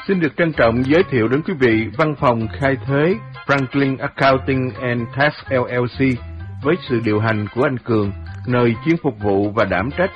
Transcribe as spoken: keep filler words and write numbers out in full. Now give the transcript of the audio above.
Xin được trân trọng giới thiệu đến quý vị văn phòng khai thuế Franklin Accounting and Tax L L C với sự điều hành của anh Cường, nơi chuyên phục vụ và đảm trách